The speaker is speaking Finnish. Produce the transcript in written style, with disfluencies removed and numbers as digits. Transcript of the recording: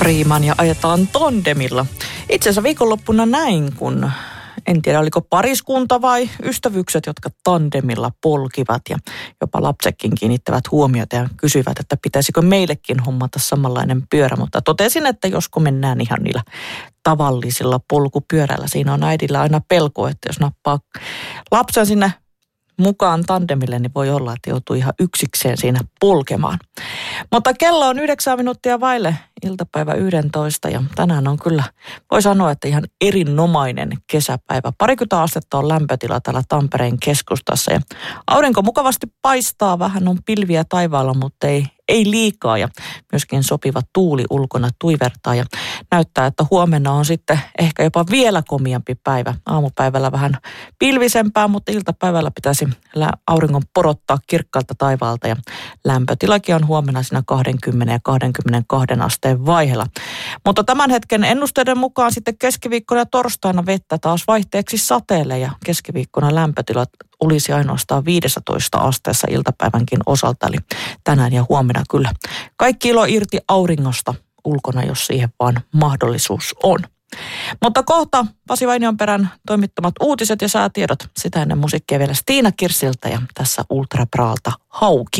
Freeman ja ajetaan tandemilla. Itse asiassa viikonloppuna näin, kun en tiedä oliko pariskunta vai ystävykset, jotka tandemilla polkivat ja jopa lapsetkin kiinnittävät huomiota ja kysyvät, että pitäisikö meillekin hommata samanlainen pyörä. Mutta totesin, että josko mennään ihan niillä tavallisilla polkupyöräillä. Siinä on äidillä aina pelko, että jos nappaa lapsen sinne mukaan tandemille, niin voi olla, että joutuu ihan yksikseen siinä polkemaan. Mutta kello on 9 minuuttia vaille iltapäivä 11 ja tänään on kyllä, voi sanoa, että ihan erinomainen kesäpäivä. 20 astetta on lämpötila täällä Tampereen keskustassa ja aurinko mukavasti paistaa, vähän on pilviä taivaalla, mutta ei liikaa ja myöskin sopiva tuuli ulkona tuivertaa ja näyttää, että huomenna on sitten ehkä jopa vielä komiampi päivä. Aamupäivällä vähän pilvisempää, mutta iltapäivällä pitäisi auringon porottaa kirkkaalta taivaalta ja lämpötilakin on huomenna siinä 20 ja 22 asteen vaiheella. Mutta tämän hetken ennusteiden mukaan sitten keskiviikkona ja torstaina vettä taas vaihteeksi sateelle ja keskiviikkona lämpötilat olisi ainoastaan 15 asteessa iltapäivänkin osalta, eli tänään ja huomenna kyllä kaikki ilo irti auringosta ulkona, jos siihen vaan mahdollisuus on. Mutta kohta Pasi Vainionperän toimittamat uutiset ja säätiedot, sitä ennen musiikkia vielä Stiina Kirsiltä ja tässä Ultra Braalta Hauki.